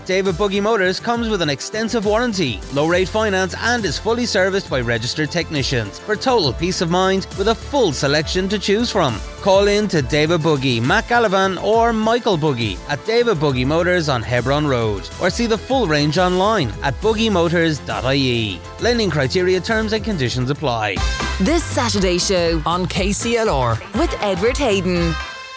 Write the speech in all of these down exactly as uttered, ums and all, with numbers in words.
at David Buggy Motors comes with an extensive warranty, low rate finance and is fully serviced by registered technicians for total peace of mind with a full selection to choose from. Call in to David Buggy, Matt Gallivan or Michael Buggy at David Buggy Motors on Hebron Road, or see the full range online at buggy motors dot I E. Lending criteria, terms and conditions apply. This Saturday show on K C L R with Edward Hayden.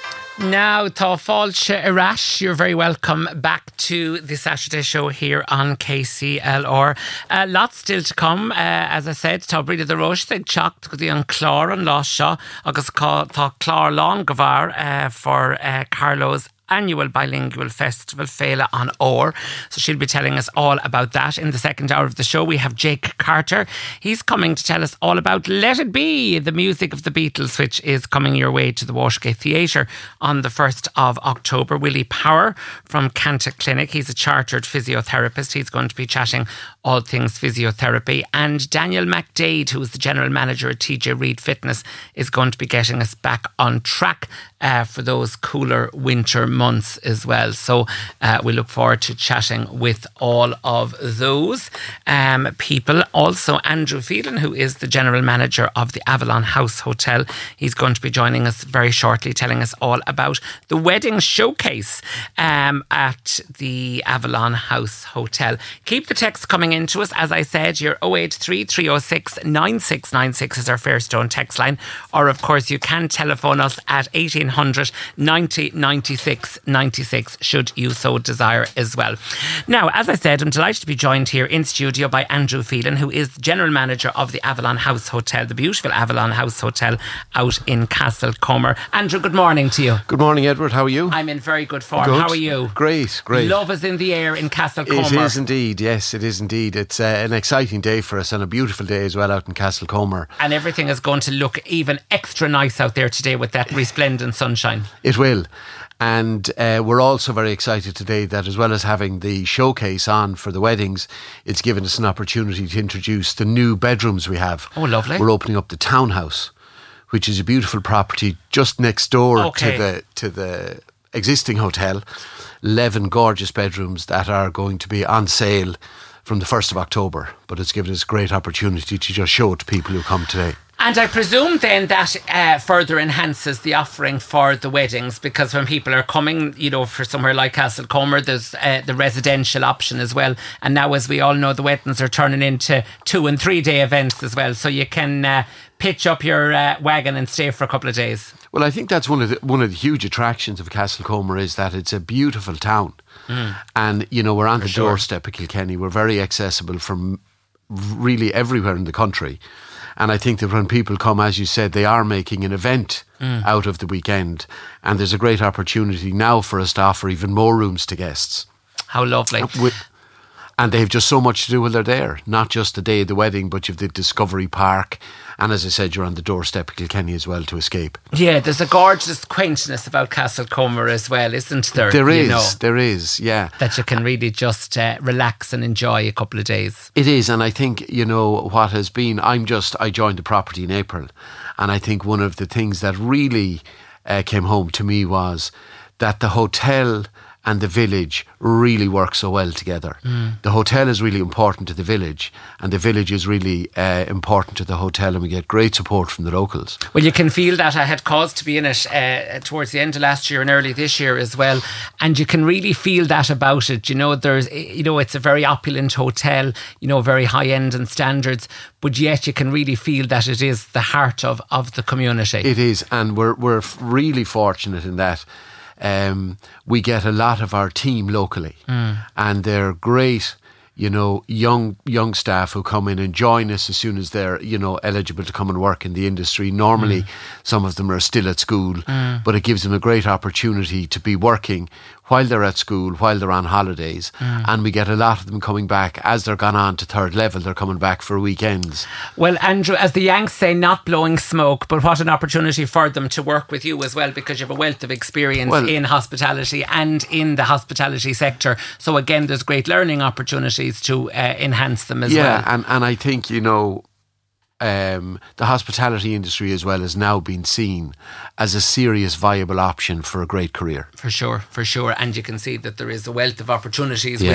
Now, Tá Fáilte Irash, you're very welcome back to the Saturday show here on K C L R. Uh, lots still to come. Uh, as I said, Tá Breda the Rush, they'd chocked go on Clár an Lá Seo, agus Tá Clár Lán Gavar uh, for uh, Carlo's annual bilingual festival, Féile an Óir. So she'll be telling us all about that. In the second hour of the show, we have Jake Carter. He's coming to tell us all about Let It Be, the music of the Beatles, which is coming your way to the Watergate Theatre on the first of October. Willie Power from Canta Clinic, he's a chartered physiotherapist. He's going to be chatting all things physiotherapy. And Daniel McDade, who is the general manager at T J Reid Fitness, is going to be getting us back on track uh, for those cooler winter months as well. So uh, we look forward to chatting with all of those um, people. Also, Andrew Phelan, who is the general manager of the Avalon House Hotel, he's going to be joining us very shortly, telling us all about the wedding showcase um, at the Avalon House Hotel. Keep the texts coming into us. As I said, your oh eight three, three oh six, nine six nine six is our Fairstone text line, or of course you can telephone us at eighteen hundred ninety ninety-six ninety-six should you so desire as well. Now, as I said, I'm delighted to be joined here in studio by Andrew Phelan, who is general manager of the Avalon House Hotel, the beautiful Avalon House Hotel out in Castlecomer. Andrew, good morning to you. Good morning, Edward. How are you? I'm in very good form. Good. How are you? Great, great. Love is in the air in Castlecomer. It is indeed, yes, it is indeed. It's uh, an exciting day for us and a beautiful day as well out in Castlecomer. And everything is going to look even extra nice out there today with that resplendent sunshine. It will. And uh, we're also very excited today that, as well as having the showcase on for the weddings, it's given us an opportunity to introduce the new bedrooms we have. Oh, lovely. We're opening up the townhouse, which is a beautiful property just next door okay. to the to the existing hotel. eleven gorgeous bedrooms that are going to be on sale from the first of October. But it's given us a great opportunity to just show it to people who come today. And I presume then that uh, further enhances the offering for the weddings, because when people are coming, you know, for somewhere like Castlecomer, there's uh, the residential option as well. And now, as we all know, the weddings are turning into two and three day events as well. So you can uh, pitch up your uh, wagon and stay for a couple of days. Well, I think that's one of the, one of the huge attractions of Castlecomer is that it's a beautiful town. Mm. And, you know, we're on for the sure. doorstep of Kilkenny. We're very accessible from really everywhere in the country. And I think that when people come, as you said, they are making an event mm. out of the weekend. And there's a great opportunity now for us to offer even more rooms to guests. How lovely. And they have just so much to do while they're there. Not just the day of the wedding, but you've the Discovery Park. And as I said, you're on the doorstep of Kilkenny as well to escape. Yeah, there's a gorgeous quaintness about Castlecomer as well, isn't there? There is, you know, there is, yeah. That you can really just uh, relax and enjoy a couple of days. It is, and I think, you know, what has been, I'm just, I joined the property in April, and I think one of the things that really uh, came home to me was that the hotel and the village really work so well together. Mm. The hotel is really important to the village, and the village is really uh, important to the hotel, and we get great support from the locals. Well, you can feel that. I had cause to be in it uh, towards the end of last year and early this year as well, and you can really feel that about it. You know, there's, you know, it's a very opulent hotel, you know, very high end and standards, but yet you can really feel that it is the heart of, of the community. It is, and we're we're really fortunate in that. Um, we get a lot of our team locally, mm. and they're great, you know, young young staff who come in and join us as soon as they're, you know, eligible to come and work in the industry. Normally, mm. some of them are still at school, mm. but it gives them a great opportunity to be working while they're at school, while they're on holidays. Mm. And we get a lot of them coming back as they're gone on to third level. They're coming back for weekends. Well, Andrew, as the Yanks say, not blowing smoke, but what an opportunity for them to work with you as well, because you have a wealth of experience well, in hospitality and in the hospitality sector. So again, there's great learning opportunities to uh, enhance them as yeah, well. Yeah, and, and I think, you know, Um, the hospitality industry as well has now been seen as a serious viable option for a great career. For sure, for sure. And you can see that there is a wealth of opportunities yeah.